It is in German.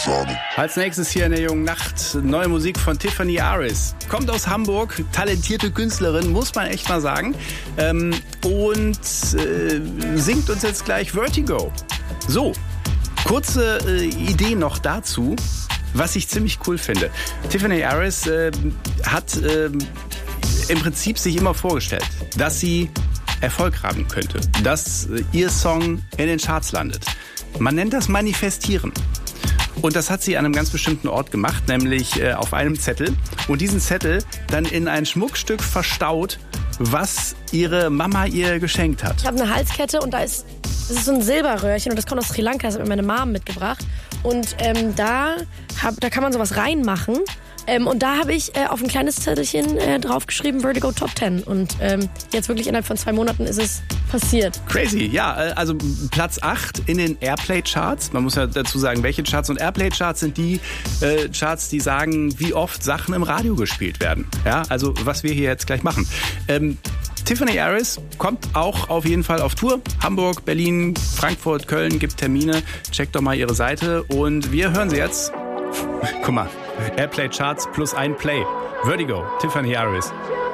Als nächstes hier in der jungen Nacht neue Musik von Tiffany Aris. Kommt aus Hamburg, talentierte Künstlerin, muss man echt mal sagen. Und singt uns jetzt gleich Vertigo. So, kurze Idee noch dazu, was ich ziemlich cool finde. Tiffany Aris hat im Prinzip sich immer vorgestellt, dass sie Erfolg haben könnte, dass ihr Song in den Charts landet. Man nennt das Manifestieren. Und das hat sie an einem ganz bestimmten Ort gemacht, nämlich auf einem Zettel. Und diesen Zettel dann in ein Schmuckstück verstaut, was ihre Mama ihr geschenkt hat. Ich habe eine Halskette und das ist so ein Silberröhrchen und das kommt aus Sri Lanka, das hat mir meine Mom mitgebracht. Und da kann man sowas reinmachen. Und da habe ich auf ein kleines Zettelchen draufgeschrieben, Vertigo Top 10. Und jetzt wirklich innerhalb von 2 Monaten ist es passiert. Crazy, ja. Also Platz 8 in den Airplay-Charts. Man muss ja dazu sagen, welche Charts. Und Airplay-Charts sind die Charts, die sagen, wie oft Sachen im Radio gespielt werden. Ja, also was wir hier jetzt gleich machen. Tiffany Aris kommt auch auf jeden Fall auf Tour. Hamburg, Berlin, Frankfurt, Köln, gibt Termine. Checkt doch mal ihre Seite. Und wir hören sie jetzt. Guck mal, Airplay Charts plus ein Play. Vertigo, Tiffany Aris.